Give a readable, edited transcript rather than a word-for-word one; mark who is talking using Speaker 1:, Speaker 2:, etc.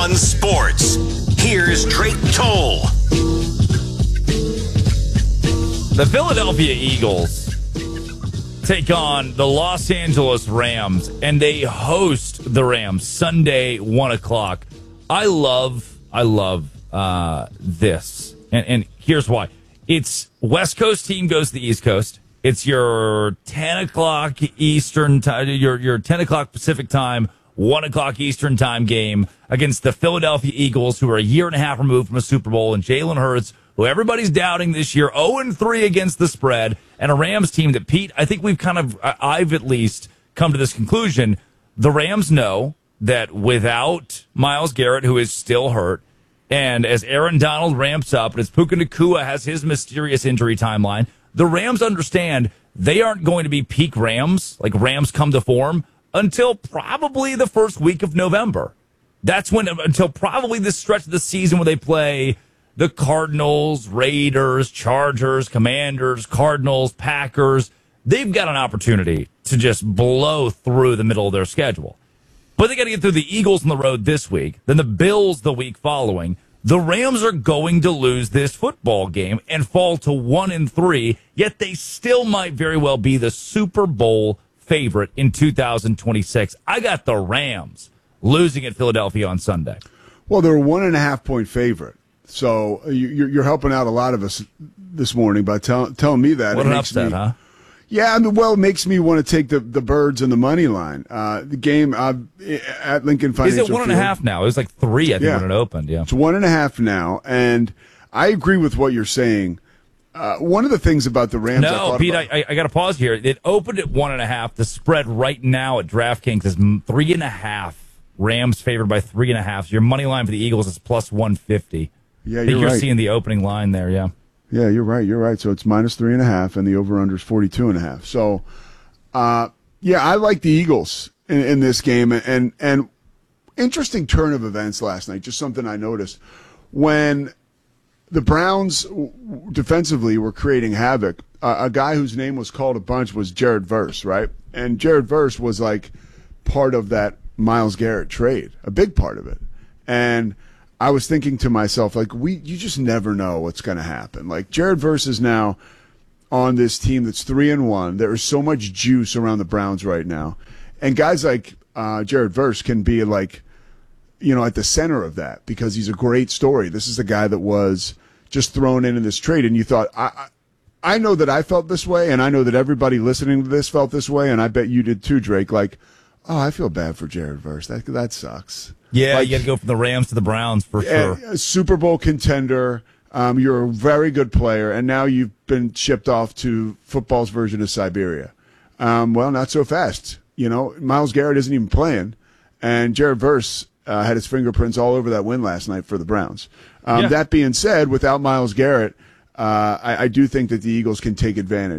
Speaker 1: on sports. Here's Drake Toll.
Speaker 2: The Philadelphia Eagles take on the Los Angeles Rams, and they host the Rams Sunday, 1 o'clock. I love this, and here's why. It's West Coast team goes to the East Coast. It's your 10 o'clock Eastern time, your 10 o'clock Pacific time, 1 o'clock Eastern time game against the Philadelphia Eagles, who are a year and a half removed from a Super Bowl, and Jalen Hurts, who everybody's doubting this year, 0-3 against the spread, and a Rams team that, Pete, I think I've at least come to this conclusion. The Rams know that without Myles Garrett, who is still hurt, and as Aaron Donald ramps up, and as Puka Nacua has his mysterious injury timeline, the Rams understand they aren't going to be peak Rams, like Rams come to form, until probably the first week of November. That's when, until probably this stretch of the season where they play the Cardinals, Raiders, Chargers, Commanders, Cardinals, Packers. They've got an opportunity to just blow through the middle of their schedule. But they got to get through the Eagles on the road this week, then the Bills the week following. The Rams are going to lose this football game and fall to 1-3, yet they still might very well be the Super Bowl favorite in 2026. I got the Rams losing at Philadelphia on Sunday.
Speaker 3: Well, they're a 1.5-point favorite. So you're helping out a lot of us this morning by telling me that.
Speaker 2: What an upset, huh?
Speaker 3: Yeah, I mean, well, it makes me want to take the birds and the money line. The game at Lincoln Financial
Speaker 2: Is it 1.5 now? It was like 3, I think, when it opened. Yeah,
Speaker 3: it's 1.5 now, and I agree with what you're saying. One of the things about the Rams,
Speaker 2: Pete, I got to pause here. It opened at 1.5. The spread right now at DraftKings is 3.5. Rams favored by 3.5. So your money line for the Eagles is plus 150.
Speaker 3: Yeah,
Speaker 2: you're seeing the opening line there. Yeah.
Speaker 3: Yeah, you're right. So it's minus 3.5, and the over/under is 42.5. So, yeah, I like the Eagles in this game. And interesting turn of events last night. Just something I noticed when the Browns defensively were creating havoc. A guy whose name was called a bunch was Jared Verse, right? And Jared Verse was like part of that Myles Garrett trade, a big part of it, and I was thinking to myself, like, you just never know what's going to happen. Like, Jared Verse is now on this team that's 3-1. There is so much juice around the Browns right now. And guys like Jared Verse can be, like, at the center of that because he's a great story. This is the guy that was just thrown in this trade. And you thought, I know that I felt this way, and I know that everybody listening to this felt this way, and I bet you did too, Drake. Like, oh, I feel bad for Jared Verse. That sucks.
Speaker 2: Yeah, you got to go from the Rams to the Browns for sure.
Speaker 3: A Super Bowl contender. You're a very good player, and now you've been shipped off to football's version of Siberia. Well, not so fast. Myles Garrett isn't even playing, and Jared Verse had his fingerprints all over that win last night for the Browns. That being said, without Myles Garrett, I do think that the Eagles can take advantage.